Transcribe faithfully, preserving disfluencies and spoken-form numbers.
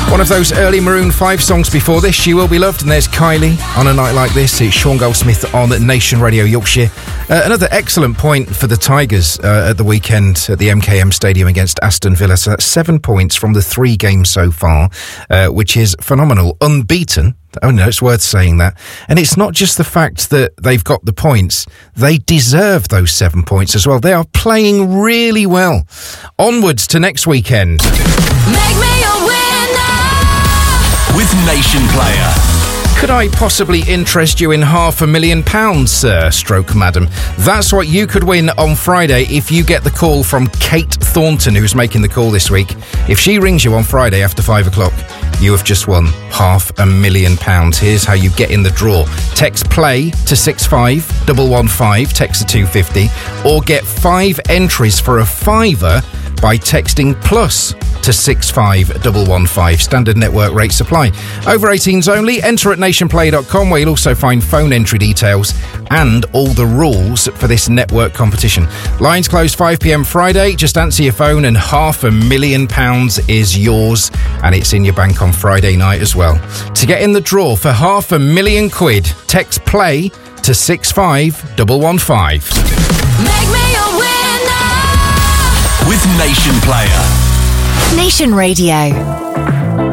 One of those early Maroon five songs before this, She Will Be Loved, and there's Kylie. On a night like this, it's Sean Goldsmith on Nation Radio Yorkshire. Uh, another excellent point for the Tigers uh, at the weekend at the M K M Stadium against Aston Villa. So that's seven points from the three games so far, uh, which is phenomenal. Unbeaten. Oh no, it's worth saying that. And it's not just the fact that they've got the points. They deserve those seven points as well. They are playing really well. Onwards to next weekend. Make me a winner with Nation Player. Could I possibly interest you in half a million pounds, sir, stroke madam? That's what you could win on Friday if you get the call from Kate Thornton, who's making the call this week. If she rings you on Friday after five o'clock, you have just won half a million pounds. Here's how you get in the draw. Text play to six five one one five, text to two fifty, or get five entries for a fiver by texting plus to six five one one five. Standard network rate supply. Over eighteens only. Enter at nation play dot com, where you'll also find phone entry details and all the rules for this network competition. Lines close five p.m. Friday. Just answer your phone and half a million pounds is yours, and it's in your bank on Friday night as well. To get in the draw for half a million quid, text play to six five one one five. Make me a winner with Nation Player. Nation Radio.